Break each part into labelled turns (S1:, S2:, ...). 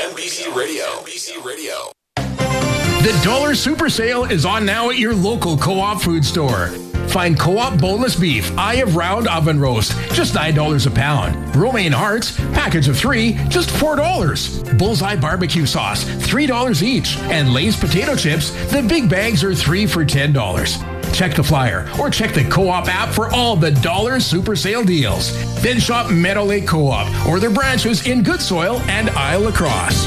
S1: NBC Radio. NBC Radio.
S2: The Dollar Super Sale is on now at your local Co-op food store. Find Co-op boneless beef, eye of round oven roast, just $9 a pound. Romaine hearts, package of 3, just $4. Bullseye barbecue sauce, $3 each. And Lay's potato chips, the big bags are 3 for $10. Check the flyer or check the Co-op app for all the Dollar Super Sale deals. Then shop Meadow Lake Co-op or their branches in Goodsoil and Isle Lacrosse.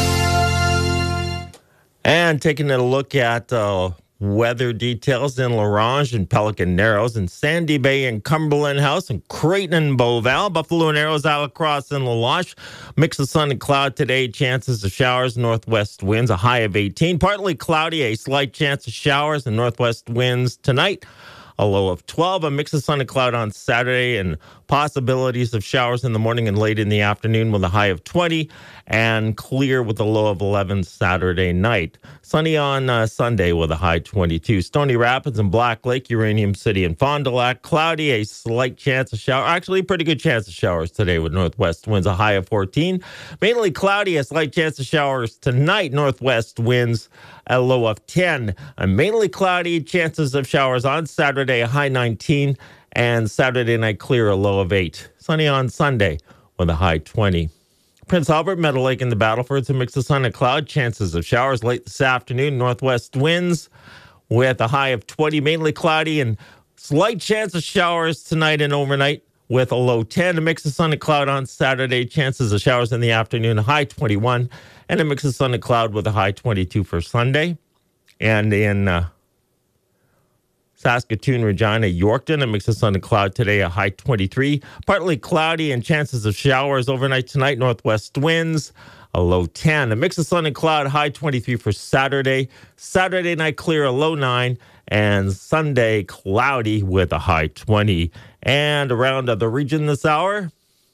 S3: And taking a look at weather details in La Ronge and Pelican Narrows and Sandy Bay and Cumberland House and Creighton and Beauval, Buffalo Narrows, Isle Lacrosse and La Loche. Mix of sun and cloud today, chances of showers, northwest winds, a high of 18. Partly cloudy, a slight chance of showers and northwest winds tonight. A low of 12, a mix of sun and cloud on Saturday, and possibilities of showers in the morning and late in the afternoon with a high of 20, and clear with a low of 11 Saturday night. Sunny on Sunday with a high 22. Stony Rapids and Black Lake, Uranium City and Fond du Lac, cloudy, a slight chance of shower. Actually, a pretty good chance of showers today with northwest winds, a high of 14. Mainly cloudy, a slight chance of showers tonight, northwest winds, a low of 10. Mainly cloudy, chances of showers on Saturday, a high 19. And Saturday night clear, a low of 8. Sunny on Sunday with a high 20. Prince Albert, Meadow Lake, and the Battlefords, a mix of sun and cloud. Chances of showers late this afternoon. Northwest winds with a high of 20. Mainly cloudy and slight chance of showers tonight and overnight with a low 10. A mix of sun and cloud on Saturday. Chances of showers in the afternoon, a high 21. And a mix of sun and cloud with a high 22 for Sunday. And in Saskatoon, Regina, Yorkton, a mix of sun and cloud today, a high 23. Partly cloudy and chances of showers overnight tonight, northwest winds, a low 10. A mix of sun and cloud, high 23 for Saturday. Saturday night clear, a low 9. And Sunday cloudy with a high 20. And around the region this hour,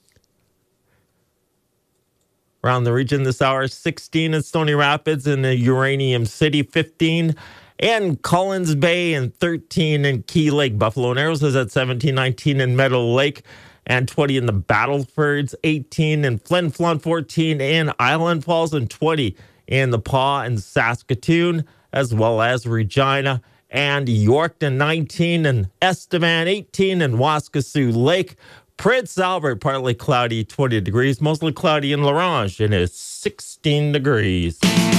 S3: 16 in Stony Rapids and Uranium City, 15 and Collins Bay, and 13 in Key Lake. Buffalo Narrows is at 17, 19 in Meadow Lake, and 20 in the Battlefords, 18 in Flin Flon, 14 in Island Falls, and 20 in the Paw and Saskatoon, as well as Regina and Yorkton, 19 in Estevan, 18 in Waskesiu Lake. Prince Albert, partly cloudy, 20 degrees, mostly cloudy in La Ronge, and it's 16 degrees.